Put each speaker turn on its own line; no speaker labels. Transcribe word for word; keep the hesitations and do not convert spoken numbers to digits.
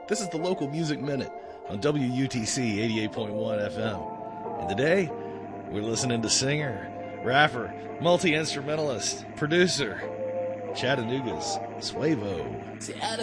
This is the Local Music Minute on W U T C eighty-eight point one F M. And today, we're listening to singer, rapper, multi-instrumentalist, producer, Chattanooga's Suavo.